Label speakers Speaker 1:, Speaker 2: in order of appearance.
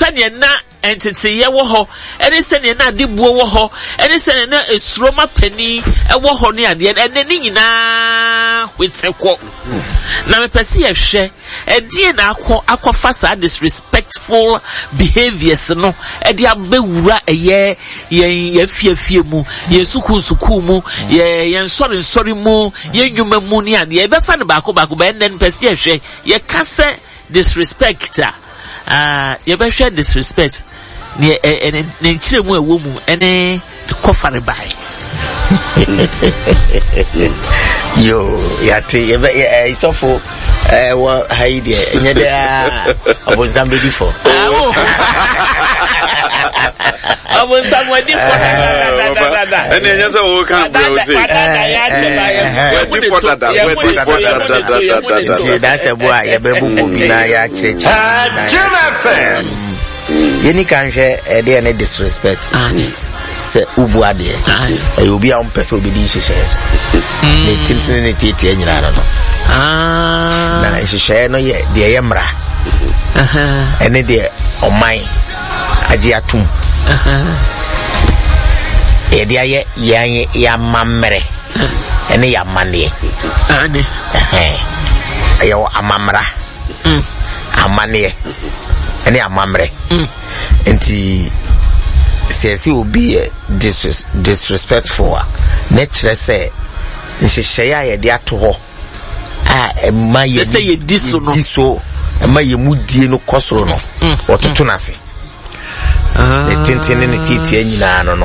Speaker 1: sane na entity ye wo ho ene sane na adebuo wo ho ene sane na esroma pani e wo ho ne ade ene ni nyina wetekwo na me pese ye hwe edi na akwa sa disrespectful behaviors no edi abewura eye ye fiafie mu ye suku mu ye nsori mu ye nnwuma mu ne ade e be fa ne baako be ene pese ye hwe ye kase disrespect you be share disrespect ne nchire mu ewo mu ene kofare bai
Speaker 2: yo yate isofo wa haide nyede obozam be before
Speaker 1: obozam wadi for
Speaker 3: ene nyasa wo kan bro say
Speaker 2: that's a boy ya be bubu bi na ya cheche
Speaker 3: FM
Speaker 2: yeni kan hwe ede ne disrespect se ubu ade e obi a mpese obi di hyehyɛ so ne tintine ne tete anyira no na hyehyɛ no ye de ye mra ene de oman agi atum e de aye ya mamre ene ya mane
Speaker 1: ane
Speaker 2: ayo amamra amane ene amamre enti sesi obi disrespectful nature say nhyehyɛ ya de ato ho ma ye
Speaker 1: say ye diso
Speaker 2: ma ye mudie no kosoro no ototo nase ne tintine ne titi anyina no